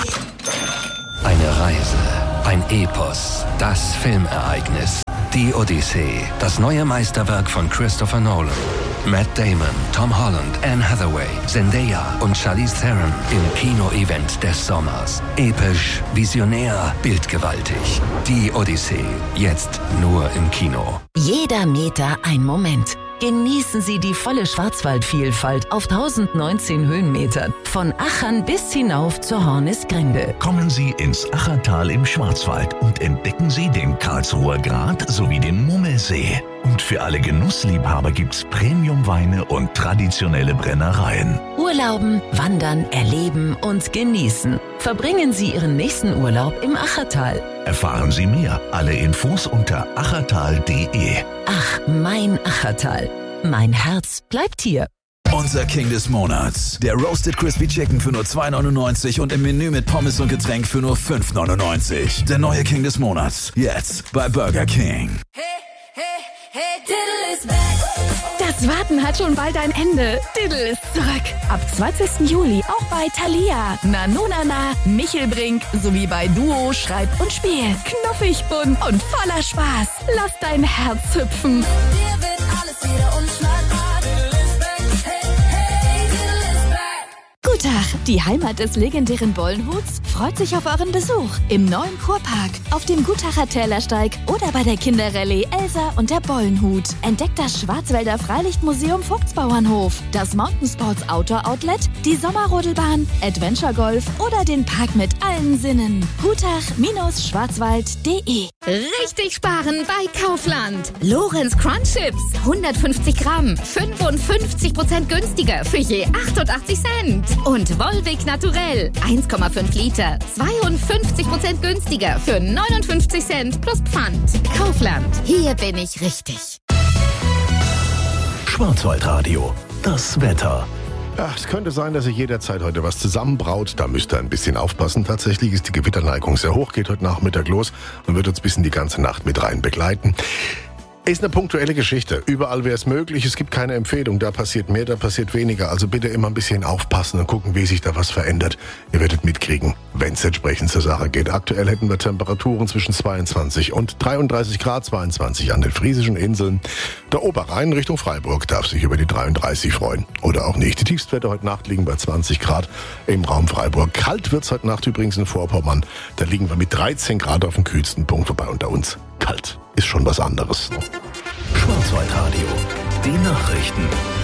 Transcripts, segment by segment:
Eine Reise, ein Epos, das Filmereignis. Die Odyssee, das neue Meisterwerk von Christopher Nolan. Matt Damon, Tom Holland, Anne Hathaway, Zendaya und Charlize Theron im Kino-Event des Sommers. Episch, visionär, bildgewaltig. Die Odyssee, jetzt nur im Kino. Jeder Meter ein Moment. Genießen Sie die volle Schwarzwaldvielfalt auf 1019 Höhenmetern. Von Achern bis hinauf zur Hornisgrinde. Kommen Sie ins Achertal im Schwarzwald und entdecken Sie den Karlsruher Grat sowie den Mummelsee. Und für alle Genussliebhaber gibt's Premiumweine und traditionelle Brennereien. Urlauben, wandern, erleben und genießen. Verbringen Sie Ihren nächsten Urlaub im Achertal. Erfahren Sie mehr. Alle Infos unter achertal.de. Ach, mein Achertal. Mein Herz bleibt hier. Unser King des Monats. Der Roasted Crispy Chicken für nur 2,99 und im Menü mit Pommes und Getränk für nur 5,99. Der neue King des Monats. Jetzt bei Burger King. Diddle is back. Das Warten hat schon bald ein Ende. Diddle ist zurück. Ab 20. Juli auch bei Thalia, Nanunana, Michelbrink sowie bei Duo, Schreib und Spiel. Knuffig, bunt und voller Spaß. Lass dein Herz hüpfen. Dir wird alles wieder unschlagbar. Diddle is back. Hey, hey, Diddle is back. Guten Tag, die Heimat des legendären Bollenhuts freut sich auf euren Besuch im neuen Kurpark, auf dem Gutacher Tälersteig oder bei der Kinderrallye Elsa und der Bollenhut. Entdeckt das Schwarzwälder Freilichtmuseum Vogtsbauernhof, das Mountainsports Outdoor Outlet, die Sommerrodelbahn, Adventure Golf oder den Park mit allen Sinnen. Gutach-schwarzwald.de. Richtig sparen bei Kaufland. Lorenz Crunch Chips, 150 Gramm, 55% günstiger für je 88 Cent. Und Volvic Naturell, 1,5 Liter, 52% günstiger für 59 Cent plus Pfand. Kaufland, hier bin ich richtig. Schwarzwaldradio, das Wetter. Ja, es könnte sein, dass sich jederzeit heute was zusammenbraut. Da müsst ihr ein bisschen aufpassen. Tatsächlich ist die Gewitterneigung sehr hoch, geht heute Nachmittag los und wird uns bis in die ganze Nacht mit rein begleiten. Ist eine punktuelle Geschichte. Überall wäre es möglich. Es gibt keine Empfehlung. Da passiert mehr, da passiert weniger. Also bitte immer ein bisschen aufpassen und gucken, wie sich da was verändert. Ihr werdet mitkriegen, wenn es entsprechend zur Sache geht. Aktuell hätten wir Temperaturen zwischen 22 und 33 Grad, 22 an den Friesischen Inseln. Der Oberrhein Richtung Freiburg darf sich über die 33 freuen. Oder auch nicht. Die Tiefstwerte heute Nacht liegen bei 20 Grad im Raum Freiburg. Kalt wird's heute Nacht übrigens in Vorpommern. Da liegen wir mit 13 Grad auf dem kühlsten Punkt, wobei unter uns kalt ist schon was anderes. Schwarzwaldradio, die Nachrichten.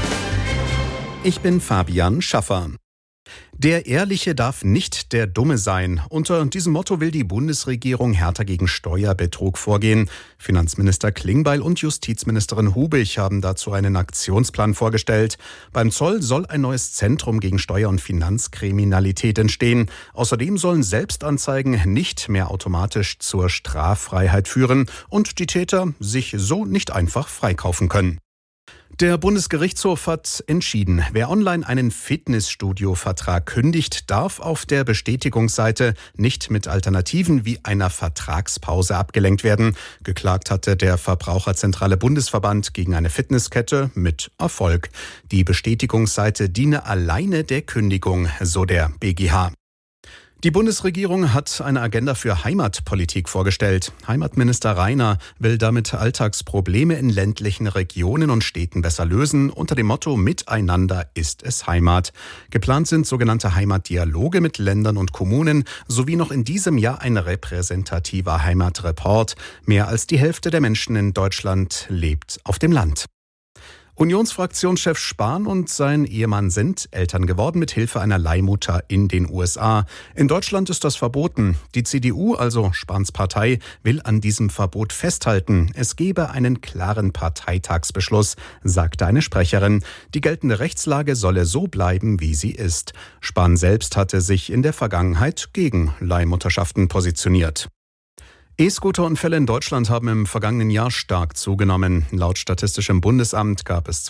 Ich bin Fabian Schaffer. Der Ehrliche darf nicht der Dumme sein. Unter diesem Motto will die Bundesregierung härter gegen Steuerbetrug vorgehen. Finanzminister Klingbeil und Justizministerin Hubich haben dazu einen Aktionsplan vorgestellt. Beim Zoll soll ein neues Zentrum gegen Steuer- und Finanzkriminalität entstehen. Außerdem sollen Selbstanzeigen nicht mehr automatisch zur Straffreiheit führen und die Täter sich so nicht einfach freikaufen können. Der Bundesgerichtshof hat entschieden, wer online einen Fitnessstudio-Vertrag kündigt, darf auf der Bestätigungsseite nicht mit Alternativen wie einer Vertragspause abgelenkt werden. Geklagt hatte der Verbraucherzentrale Bundesverband gegen eine Fitnesskette mit Erfolg. Die Bestätigungsseite diene alleine der Kündigung, so der BGH. Die Bundesregierung hat eine Agenda für Heimatpolitik vorgestellt. Heimatminister Rainer will damit Alltagsprobleme in ländlichen Regionen und Städten besser lösen, unter dem Motto Miteinander ist es Heimat. Geplant sind sogenannte Heimatdialoge mit Ländern und Kommunen sowie noch in diesem Jahr ein repräsentativer Heimatreport. Mehr als die Hälfte der Menschen in Deutschland lebt auf dem Land. Unionsfraktionschef Spahn und sein Ehemann sind Eltern geworden mit Hilfe einer Leihmutter in den USA. In Deutschland ist das verboten. Die CDU, also Spahns Partei, will an diesem Verbot festhalten. Es gebe einen klaren Parteitagsbeschluss, sagte eine Sprecherin. Die geltende Rechtslage solle so bleiben, wie sie ist. Spahn selbst hatte sich in der Vergangenheit gegen Leihmutterschaften positioniert. E-Scooter-Unfälle in Deutschland haben im vergangenen Jahr stark zugenommen. Laut Statistischem Bundesamt gab es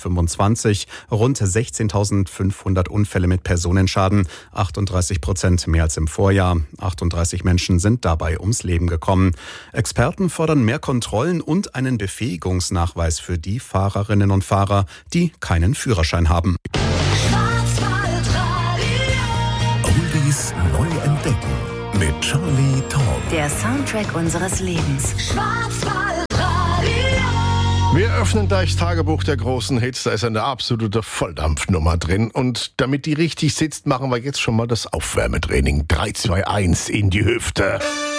2025 rund 16.500 Unfälle mit Personenschaden, 38% mehr als im Vorjahr. 38 Menschen sind dabei ums Leben gekommen. Experten fordern mehr Kontrollen und einen Befähigungsnachweis für die Fahrerinnen und Fahrer, die keinen Führerschein haben. Oldies neu entdeckt. Der Soundtrack unseres Lebens. Wir öffnen gleich das Tagebuch der großen Hits. Da ist eine absolute Volldampfnummer drin. Und damit die richtig sitzt, machen wir jetzt schon mal das Aufwärmetraining. 3, 2, 1 in die Hüfte.